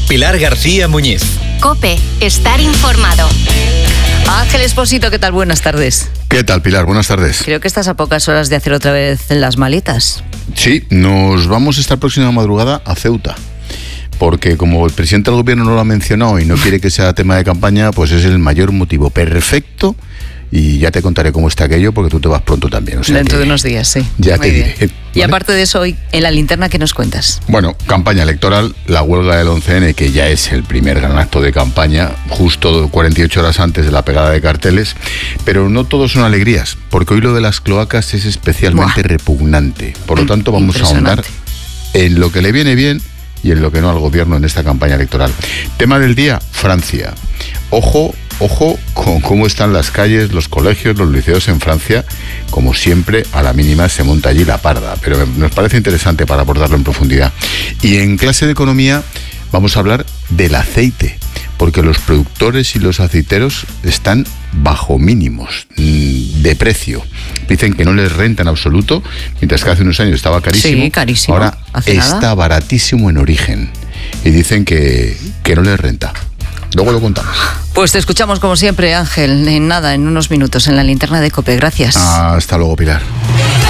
Pilar García Muñiz. COPE, estar informado. Ángel Esposito, ¿qué tal? Buenas tardes. ¿Qué tal, Pilar? Buenas tardes. Creo que estás a pocas horas de hacer otra vez las maletas. Sí, nos vamos esta próxima madrugada a Ceuta. Porque como el presidente del gobierno no lo ha mencionado y no quiere que sea tema de campaña, pues es el mayor motivo perfecto. Y ya te contaré cómo está aquello, porque tú te vas pronto también. O sea, dentro de unos días, sí. Ya Muy te bien. diré. ¿Vale? Y aparte de eso, hoy en la linterna, ¿qué nos cuentas? Bueno, campaña electoral, la huelga del 11N, que ya es el primer gran acto de campaña, justo 48 horas antes de la pegada de carteles. Pero no todo son alegrías, porque hoy lo de las cloacas es especialmente repugnante. Por lo tanto, vamos a ahondar en lo que le viene bien y en lo que no al gobierno en esta campaña electoral. Tema del día, Francia. Ojo con cómo están las calles, los colegios, los liceos en Francia. Como siempre, a la mínima se monta allí la parda, pero nos parece interesante para abordarlo en profundidad. Y en clase de economía vamos a hablar del aceite, porque los productores y los aceiteros están bajo mínimos de precio. Dicen que no les renta en absoluto, mientras que hace unos años estaba carísimo. Sí, carísimo. Ahora está baratísimo en origen. Y dicen que no les renta. Luego lo contamos. Pues te escuchamos como siempre, Ángel, en unos minutos en la linterna de COPE. Gracias. Hasta luego, Pilar.